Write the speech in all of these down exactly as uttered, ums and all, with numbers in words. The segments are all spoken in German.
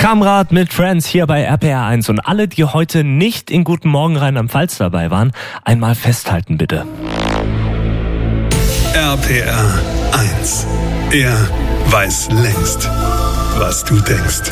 Kamrat mit Friends hier bei R P R eins. Und alle, die heute nicht in Guten Morgen Rheinland-Pfalz dabei waren, einmal festhalten bitte. R P R eins. Er weiß längst, was du denkst.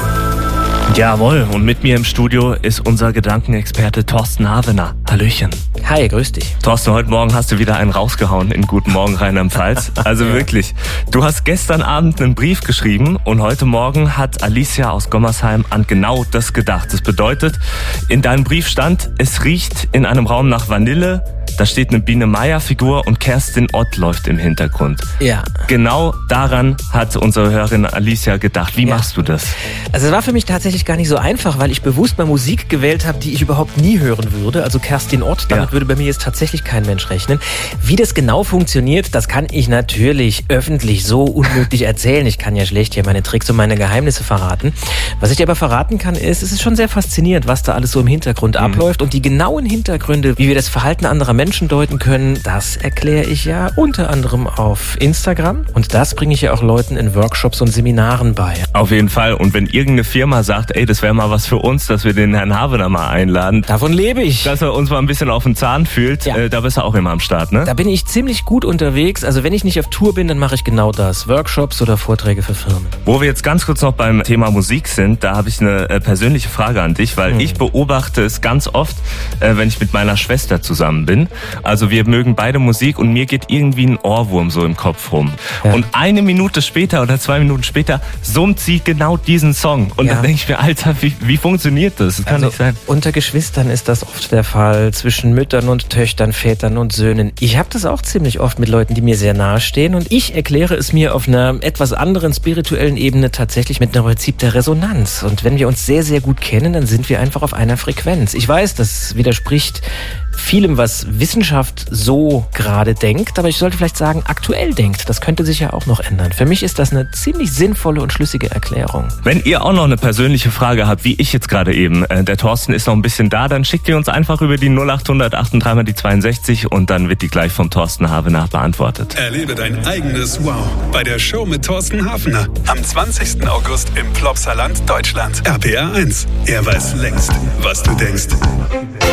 Jawohl, und mit mir im Studio ist unser Gedankenexperte Thorsten Havener. Hallöchen. Hi, grüß dich. Thorsten, heute Morgen hast du wieder einen rausgehauen in Guten Morgen Rheinland-Pfalz. Also wirklich, du hast gestern Abend einen Brief geschrieben und heute Morgen hat Alicia aus Gommersheim an genau das gedacht. Das bedeutet, in deinem Brief stand, es riecht in einem Raum nach Vanille, da steht eine Biene-Meier-Figur und Kerstin Ott läuft im Hintergrund. Ja. Genau daran hat unsere Hörerin Alicia gedacht. Wie Ja. machst du das? Also es war für mich tatsächlich gar nicht so einfach, weil ich bewusst mal Musik gewählt habe, die ich überhaupt nie hören würde. Also Kerstin Ott, damit Ja. würde bei mir jetzt tatsächlich kein Mensch rechnen. Wie das genau funktioniert, das kann ich natürlich öffentlich so unmöglich erzählen. Ich kann ja schlecht hier meine Tricks und meine Geheimnisse verraten. Was ich dir aber verraten kann, ist, es ist schon sehr faszinierend, was da alles so im Hintergrund Mhm. abläuft. Und die genauen Hintergründe, wie wir das Verhalten anderer Menschen deuten können, das erkläre ich ja unter anderem auf Instagram. Und das bringe ich ja auch Leuten in Workshops und Seminaren bei. Auf jeden Fall. Und wenn irgendeine Firma sagt, ey, das wäre mal was für uns, dass wir den Herrn Havener mal einladen, Davon lebe ich. dass er uns mal ein bisschen auf den Zahn fühlt, Ja. äh, da bist du auch immer am Start, ne? Da bin ich ziemlich gut unterwegs. Also wenn ich nicht auf Tour bin, dann mache ich genau das. Workshops oder Vorträge für Firmen. Wo wir jetzt ganz kurz noch beim Thema Musik sind, da habe ich eine äh, persönliche Frage an dich, weil Hm. ich beobachte es ganz oft, äh, wenn ich mit meiner Schwester zusammen bin. Also wir mögen beide Musik und mir geht irgendwie ein Ohrwurm so im Kopf rum. Ja. Und eine Minute später oder zwei Minuten später summt sie genau diesen Song. Und Ja. dann denke ich mir, Alter, wie, wie funktioniert das? Das kann Also nicht sein. unter Geschwistern ist das oft der Fall, zwischen Müttern und Töchtern, Vätern und Söhnen. Ich habe das auch ziemlich oft mit Leuten, die mir sehr nahe stehen, und ich erkläre es mir auf einer etwas anderen spirituellen Ebene tatsächlich mit einem Prinzip der Resonanz. Und wenn wir uns sehr, sehr gut kennen, dann sind wir einfach auf einer Frequenz. Ich weiß, das widerspricht vielem, was Wissenschaft so gerade denkt, aber ich sollte vielleicht sagen, aktuell denkt. Das könnte sich ja auch noch ändern. Für mich ist das eine ziemlich sinnvolle und schlüssige Erklärung. Wenn ihr auch noch eine persönliche Frage habt, wie ich jetzt gerade eben, äh, der Thorsten ist noch ein bisschen da, dann schickt ihr uns einfach über die null acht hundert achtunddreißig mal die zweiundsechzig und dann wird die gleich vom Thorsten Havener beantwortet. Erlebe dein eigenes Wow bei der Show mit Thorsten Hafener am zwanzigsten August im Plopsaland, Deutschland. R P R eins. Er weiß längst, was du denkst.